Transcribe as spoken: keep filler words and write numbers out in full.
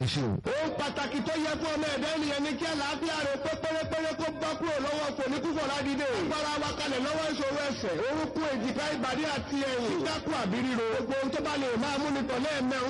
ohun pàtàkì tó yẹ fún ọmọ ẹ̀dá ènìyàn ni kí àlàáfíà rẹ̀ pé pérépéré kó bá kúrò lọ́wọ́ fòníkúfọ̀ ládìde. agbára wa kalẹ̀ lọ́wọ́ ìṣòro ẹsẹ̀ orúnkún èjìká ìbàdí àti ẹ̀yìn. kíkákù àbí ríro. gbogbo ohun tó bá lè máa múni tọ̀ lẹ́ẹ̀mẹ́